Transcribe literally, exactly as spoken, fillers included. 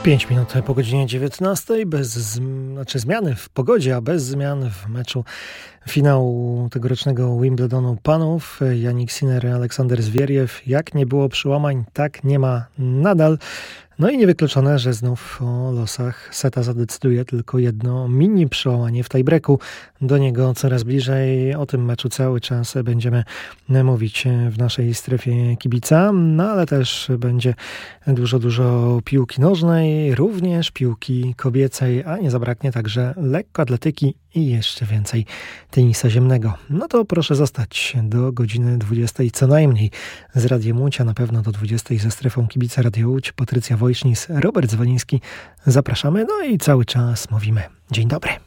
pięć minut po godzinie dziewiętnastej, bez zm- znaczy zmiany w pogodzie, a bez zmian w meczu finału tegorocznego Wimbledonu panów. Jannik Sinner, Aleksander Zwieriew. Jak nie było przełamań, tak nie ma nadal. No i niewykluczone, że znów o losach seta zadecyduje tylko jedno mini przełamanie w tiebreaku. Do niego coraz bliżej. O tym meczu cały czas będziemy mówić w naszej strefie kibica. No ale też będzie dużo, dużo piłki nożnej, również piłki kobiecej, a nie zabraknie także lekkoatletyki i jeszcze więcej tenisa ziemnego. No to proszę zostać do godziny dwudziestej co najmniej z Radiem Łódź, a na pewno do dwudziestej ze strefą kibica Radio Łódź. Patrycja Wojsznis, Robert Zwoliński. Zapraszamy, no i cały czas mówimy dzień dobry.